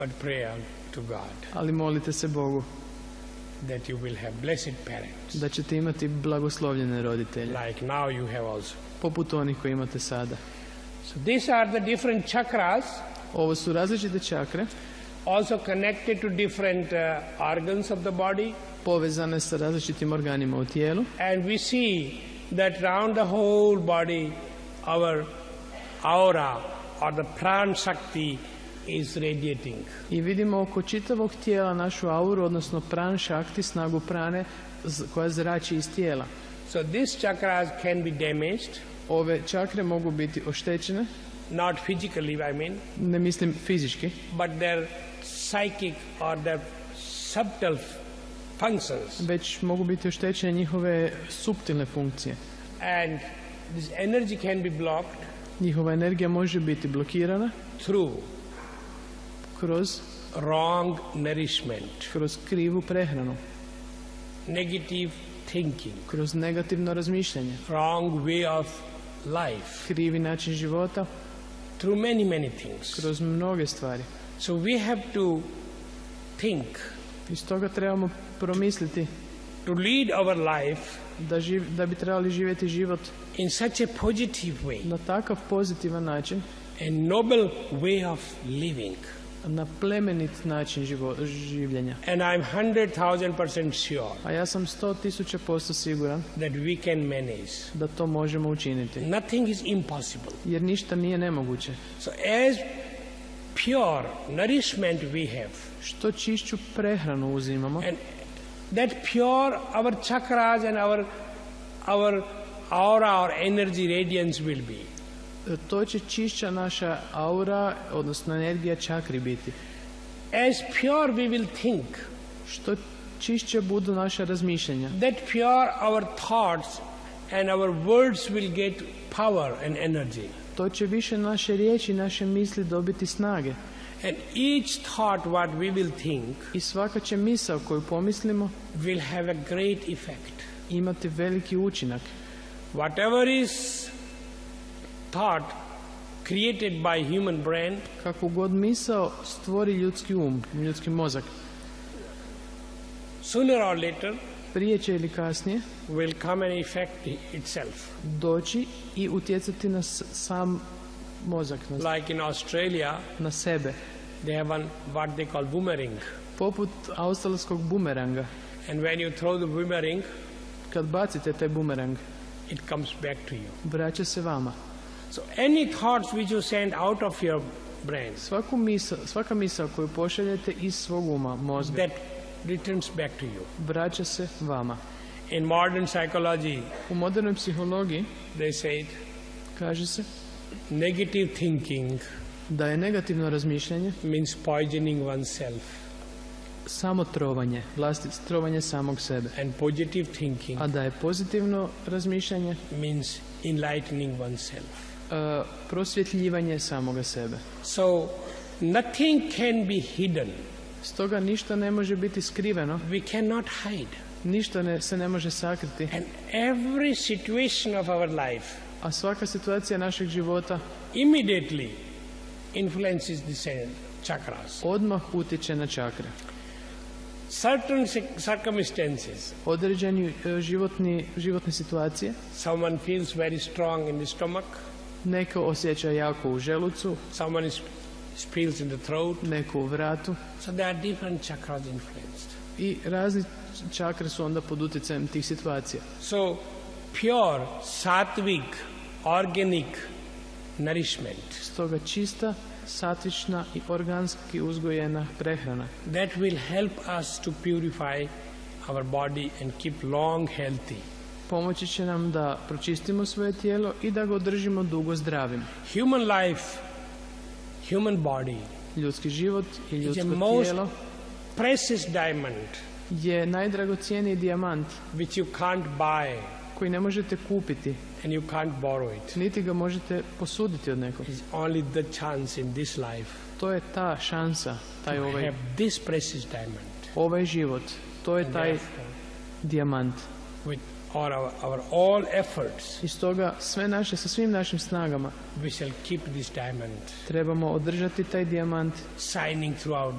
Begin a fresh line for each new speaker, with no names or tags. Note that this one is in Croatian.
but prayer to God
ali molite se Bogu
that you will have blessed parents,
da ćete imati blagoslovljene roditelje,
like now you have also.
poput onih koji imate sada.
So these are the different chakras,
Ovo su različite čakre,
also connected to different organs of the body.
povezane sa različitim organima u tijelu.
And we see that round the whole body, our aura or the pran shakti is radiating.
I vidimo oko čitavog tijela našu auru, odnosno pran shakti, snagu prane koja zrači iz tijela.
So these chakras can be damaged.
Ove čakre mogu biti oštećene,
Not physically, I mean,
ne mislim fizički,
but their psychic or their subtle functions.
već mogu biti oštećene njihove suptilne funkcije.
And this energy can be blocked
Njihova energija može biti blokirana
through
kroz
wrong nourishment,
krivu prehranu,
negative thinking,
kroz negativno razmišljanje,
wrong way of life,
krivi način života,
through many things.
kroz mnoge stvari.
So we have to think
I stoga trebamo promisliti
to lead our life
da bi trebali živjeti život
in such a positive way,
na takav pozitivan način,
a noble way of living.
na plemenit način življenja.
And I'm 100,000% sure
A ja sam 100.000% siguran
that we can manage.
da to možemo učiniti.
Nothing is impossible.
Jer ništa nije nemoguće.
So as pure nourishment we have,
Što čišću prehranu uzimamo,
and that pure our chakras and our aura or energy radiance will be.
to će čišća naša aura, odnosno energija čakri biti.
As pure we will think,
Što čišće budu naša razmišljanja,
that pure our thoughts and our words will get power and energy.
to će više naše riječi, naše misli dobiti snage.
And each thought what we will think
I svaka će misao koju pomislimo
will have a great effect.
imati veliki učinak.
Whatever is thought created by human brain,
Kako god misao stvori ljudski ljudski mozak,
sooner or later
prije će ili kasnije
will come and affect itself.
doći i utjecati na sam mozak,
Like in Australia,
na sebe.
they have one what they call boomerang.
Poput australskog bumeranga.
And when you throw the boomerang,
Kad bacite taj bumerang,
it comes back to you.
vraća se vama.
So any thoughts which you send out of your brain,
Svaka misao koju pošaljete iz svog uma, mozga,
that returns back to you.
vraća se vama.
In modern psychology,
U modernoj psihologiji
they say
kaže se
negative thinking
da je negativno razmišljanje
means poisoning oneself,
samo trovanje, trovanje samog sebe.
and positive thinking
A da je pozitivno razmišljanje
means enlightening oneself.
prosvjetljivanje samoga sebe.
So nothing can be hidden.
Stoga ništa ne može biti skriveno,
We cannot hide.
ništa se ne može sakriti,
And every situation of our life
a svaka situacija našeg života
immediately influences the chakras.
odmah utječe na čakre.
Certain circumstances,
Određeni životne situacije,
someone feels very strong in the stomach,
neko osjeća jako u želucu,
someone feels in the throat.
neko u vratu,
So there are different chakras influenced.
i razne čakre su onda pod utjecajem tih situacija.
So pure, sattvic, organic nourishment,
Stoga čista, satvična i organski uzgojena prehrana
that will help us to purify our body and keep long healthy.
pomoći će nam da pročistimo svoje tijelo i da ga održimo dugo zdravim.
Human life, human body
Ljudski život i
is the
ljudsko
most
tijelo
precious diamond
je najdragocjeniji dijamant
which you can't buy
koji ne možete kupiti,
and you can't borrow it.
niti ga možete posuditi od nekog.
It's only the chance in this life
To je ta šansa,
to have this precious diamond.
ovaj život, to je taj
Therefore,
dijamant.
with our all efforts,
I stoga sa svim našim snagama
we shall keep this diamond
trebamo održati taj dijamant
shining throughout